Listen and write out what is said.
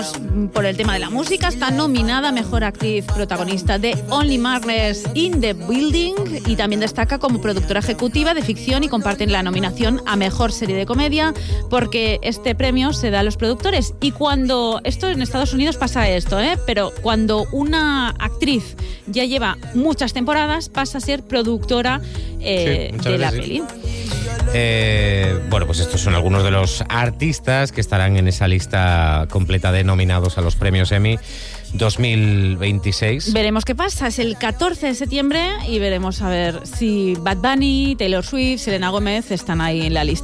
por el tema de la música, está nominada a Mejor Actriz Protagonista de Only Murders in the Building y también destaca como productora ejecutiva de ficción y comparten la nominación a Mejor Serie de Comedia porque este premio se da a los productores. Y cuando, esto en Estados Unidos pasa esto, pero cuando una actriz ya lleva muchas temporadas pasa a ser productora de la peli. Bueno, pues estos son algunos de los artistas que estarán en esa lista completa de nominados a los premios Emmy 2026. Veremos qué pasa, es el 14 de septiembre y veremos a ver si Bad Bunny, Taylor Swift, Selena Gómez están ahí en la lista.